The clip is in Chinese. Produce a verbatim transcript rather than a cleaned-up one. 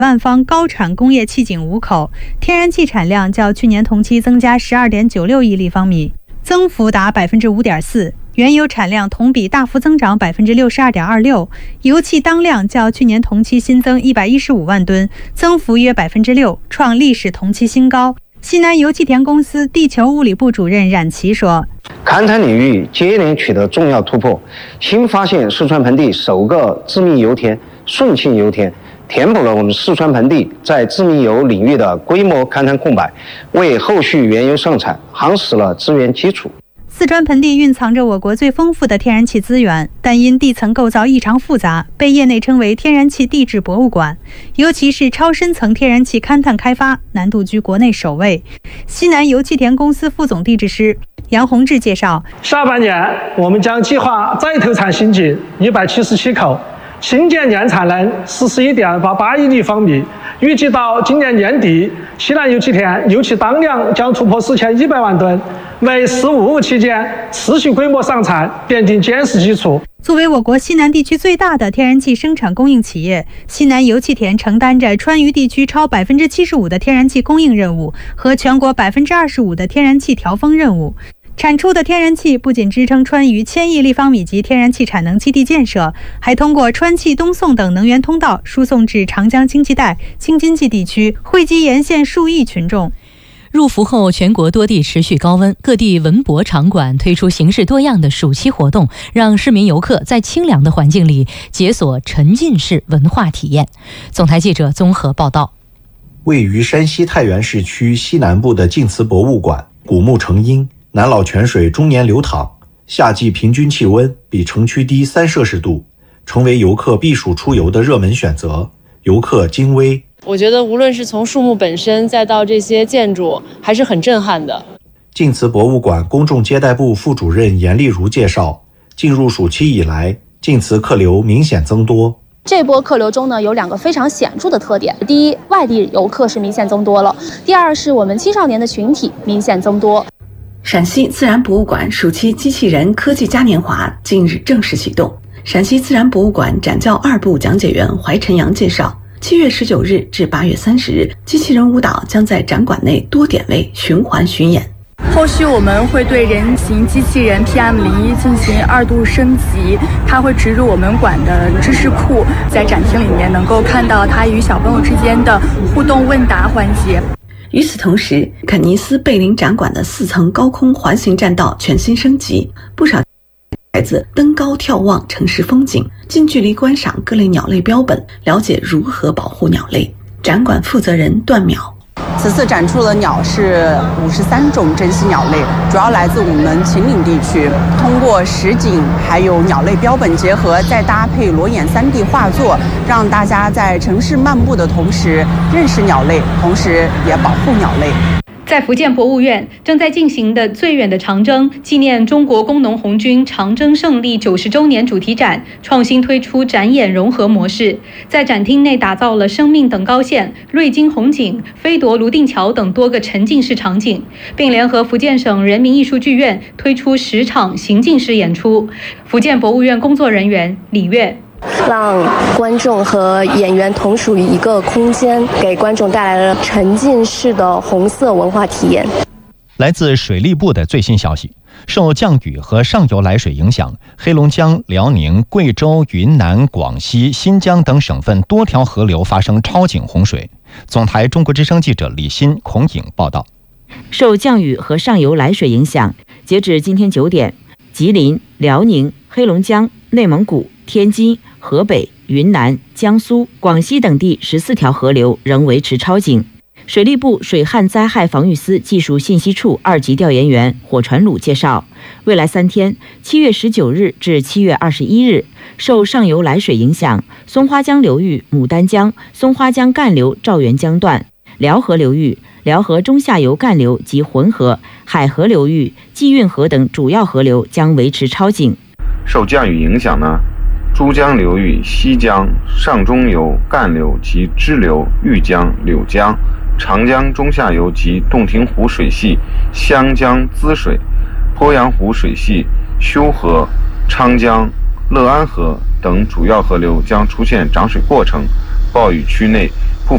万方高产工业气井五口，天然气产量较去年同期增加 十二点九六亿立方米，增幅达 百分之五点四。原油产量同比大幅增长 百分之六十二点二六， 油气当量较去年同期新增一百一十五万吨，增幅约 百分之六， 创历史同期新高。西南油气田公司地球物理部主任冉奇说， 勘探领域接连取得重要突破，新发现四川盆地首个致密油田顺庆油田，填补了我们四川盆地在致密油领域的规模勘探空白，为后续原油上产夯实了资源基础。 四川盆地蕴藏着我国最丰富的天然气资源，但因地层构造异常复杂，被业内称为天然气地质博物馆。尤其是超深层天然气勘探开发难度居国内首位。西南油气田公司副总地质师杨洪志介绍， 下半年我们将计划再投产新井一百七十七口，新建年产能四十一点八八亿立方米，预计到今年年底，西南油气田油气当量将突破四千一百万吨，为“十五五”期间持续规模上产奠定坚实基础。 作为我国西南地区最大的天然气生产供应企业，西南油气田承担着川渝地区超 百分之七十五 的天然气供应任务和全国 百分之二十五 的天然气调峰任务。产出的天然气不仅支撑川渝千亿立方米级天然气产能基地建设，还通过川气东送等能源通道输送至长江经济带、京津冀地区，惠及沿线数亿群众。 入伏后，全国多地持续高温，各地文博场馆推出形式多样的暑期活动，让市民游客在清凉的环境里解锁沉浸式文化体验。总台记者综合报道。 位于山西太原市区西南部的晋祠博物馆，古木成荫，南老泉水终年流淌，夏季平均气温比城区低三摄氏度，成为游客避暑出游的热门选择。游客精微， 我觉得无论是从树木本身再到这些建筑，还是很震撼的。 晋祠博物馆公众接待部副主任严丽如介绍，进入暑期以来，晋祠客流明显增多。 这波客流中呢，有两个非常显著的特点：第一，外地游客是明显增多了；第二，是我们青少年的群体明显增多。 陕西自然博物馆暑期机器人科技嘉年华近日正式启动。陕西自然博物馆展教二部讲解员怀晨阳介绍，七月十九日至八月三十日，机器人舞蹈将在展馆内多点位循环巡演。 后续我们会对人形机器人 P M 零一 进行二度升级，它会植入我们馆的知识库，在展厅里面能够看到它与小朋友之间的互动问答环节。 与此同时，肯尼斯贝林展馆的四层高空环形栈道全新升级，不少孩子登高眺望城市风景，近距离观赏各类鸟类标本，了解如何保护鸟类。展馆负责人段淼， 此次展出的鸟是五十三种珍稀鸟类，主要来自我们秦岭地区。通过实景还有鸟类标本结合，再搭配裸眼 三 D 画作，让大家在城市漫步的同时认识鸟类，同时也保护鸟类。 在福建博物院正在进行的最远的长征纪念中国工农红军长征胜利九十周年主题展创新推出展演融合模式，在展厅内打造了生命等高线、瑞金红景、飞夺泸定桥等多个沉浸式场景，并联合福建省人民艺术剧院推出十场行进式演出。福建博物院工作人员李月， 让观众和演员同属于一个空间，给观众带来了沉浸式的红色文化体验。 来自水利部的最新消息，受降雨和上游来水影响，黑龙江、辽宁、贵州、云南、广西、新疆等省份多条河流发生超警洪水。总台中国之声记者李欣、孔颖报道。 受降雨和上游来水影响，截止今天九点，吉林、辽宁、黑龙江、内蒙古、天津、河北、云南、江苏、广西等地十四条河流仍维持超警。水利部水旱灾害防御司技术信息处二级调研员火传鲁介绍，未来三天，七月十九日至七月二十一日，受上游来水影响，松花江流域牡丹江、松花江干流赵元江段、辽河流域辽河中下游干流及浑河、海河流域济运河等主要河流将维持超警。 受降雨影响呢，珠江流域西江、上中游干流及支流豫江、柳江、长江中下游及洞庭湖水系湘江滋水、鄱阳湖水系修河、昌江、乐安河等主要河流将出现涨水过程，暴雨区内